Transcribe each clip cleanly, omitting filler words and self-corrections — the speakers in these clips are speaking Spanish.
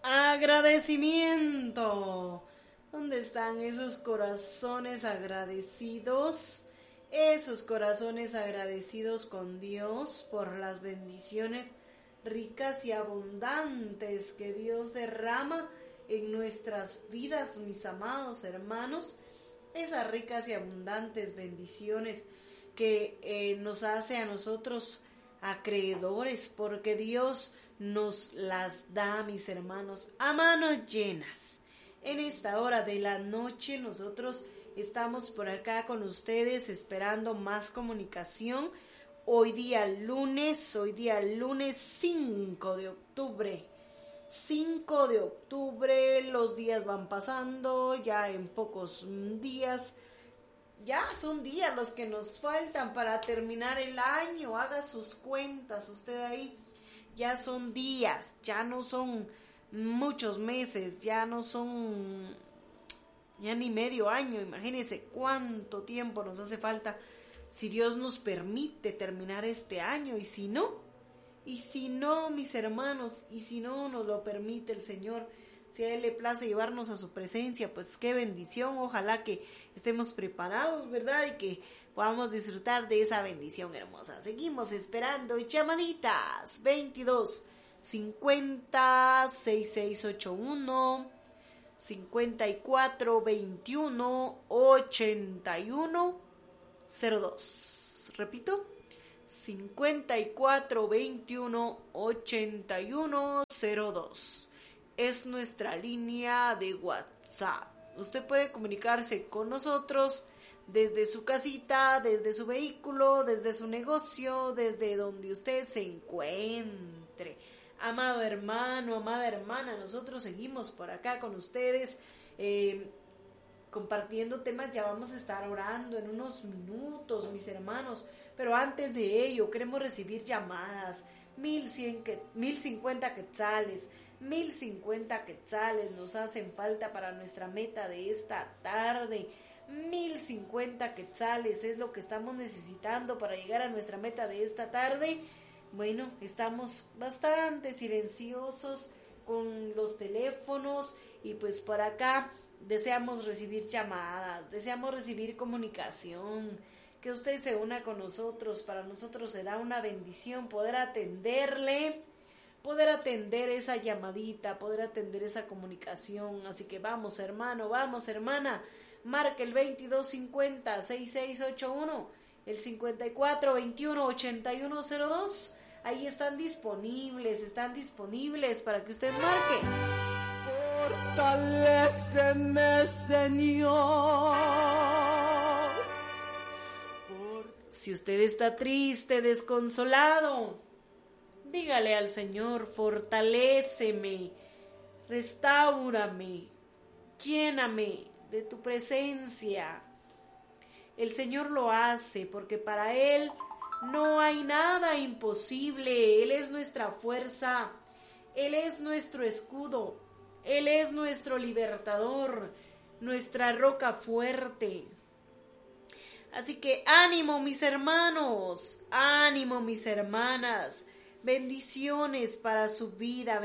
agradecimiento. ¿Dónde están esos corazones agradecidos? Esos corazones agradecidos con Dios por las bendiciones ricas y abundantes que Dios derrama en nuestras vidas, mis amados hermanos. Esas ricas y abundantes bendiciones que nos hace a nosotros acreedores, porque Dios nos las da, mis hermanos, a manos llenas. En esta hora de la noche nosotros estamos por acá con ustedes esperando más comunicación. Hoy día lunes 5 de octubre. 5 de octubre, los días van pasando, ya en pocos días, ya son días los que nos faltan para terminar el año. Haga sus cuentas usted ahí, ya son días, ya no son muchos meses, ya no son ya ni medio año. Imagínense cuánto tiempo nos hace falta, si Dios nos permite terminar este año, y si no, mis hermanos, y si no nos lo permite el Señor, si a Él le place llevarnos a su presencia, pues qué bendición. Ojalá que estemos preparados, ¿verdad? Y que podamos disfrutar de esa bendición hermosa. Seguimos esperando llamaditas. 22 50 6681 54 21 81 02. Repito, 54 21 81 02. Es nuestra línea de WhatsApp. Usted puede comunicarse con nosotros desde su casita, desde su vehículo, desde su negocio, desde donde usted se encuentre. Amado hermano, amada hermana, nosotros seguimos por acá con ustedes compartiendo temas. Ya vamos a estar orando en unos minutos, mis hermanos, pero antes de ello queremos recibir llamadas. 1050 quetzales, 1050 quetzales nos hacen falta para nuestra meta de esta tarde. 1050 quetzales es lo que estamos necesitando para llegar a nuestra meta de esta tarde. Bueno, estamos bastante silenciosos con los teléfonos, y pues por acá deseamos recibir llamadas, deseamos recibir comunicación, que usted se una con nosotros. Para nosotros será una bendición poder atenderle, poder atender esa llamadita, poder atender esa comunicación. Así que vamos, hermano, vamos, hermana, marque el 2250 6681, el 54 21 81 02. Ahí están disponibles para que usted marque. Fortaléceme, Señor. Si usted está triste, desconsolado, dígale al Señor: fortaléceme, restáurame, lléname de tu presencia. El Señor lo hace, porque para Él no hay nada imposible. Él es nuestra fuerza, Él es nuestro escudo, Él es nuestro libertador, nuestra roca fuerte. Así que ánimo, mis hermanos, ánimo, mis hermanas. Bendiciones para su vida,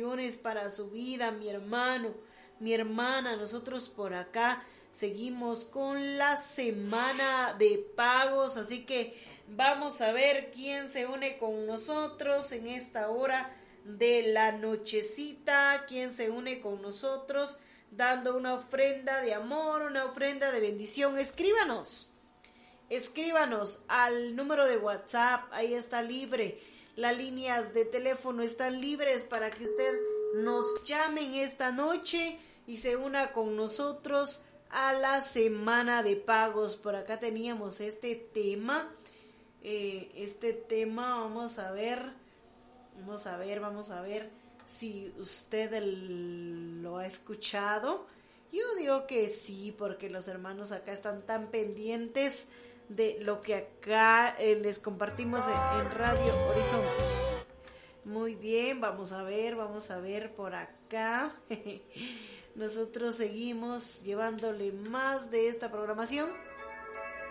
mi hermano, mi hermana. Nosotros por acá seguimos con la semana de pagos, así que vamos a ver quién se une con nosotros en esta hora de la nochecita, quién se une con nosotros dando una ofrenda de amor, una ofrenda de bendición. Escríbanos al número de WhatsApp, ahí está libre. Las líneas de teléfono están libres para que usted nos llame en esta noche y se una con nosotros a la semana de pagos. Por acá teníamos este tema, vamos a ver si usted lo ha escuchado. Yo digo que sí, porque los hermanos acá están tan pendientes de lo que acá les compartimos en Radio Horizontes. Muy bien, vamos a ver por acá. Nosotros seguimos llevándole más de esta programación.